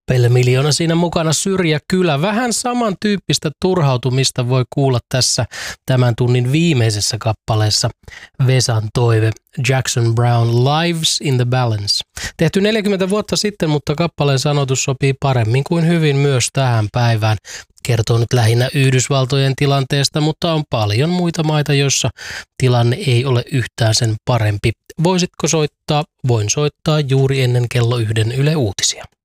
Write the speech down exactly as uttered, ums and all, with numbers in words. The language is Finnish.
Pelle Miljoona siinä mukana, Syrjäkylä. Vähän samantyyppistä turhautumista voi kuulla tässä tämän tunnin viimeisessä kappaleessa. Vesan toive, Jackson Browne, Lives in the Balance. Tehty neljäkymmentä vuotta sitten, mutta kappaleen sanotus sopii paremmin kuin hyvin myös tähän päivään. Kertoo nyt lähinnä Yhdysvaltojen tilanteesta, mutta on paljon muita maita, joissa tilanne ei ole yhtään sen parempi. Voisitko soittaa? Voin soittaa juuri ennen kello yhden Yle Uutisia.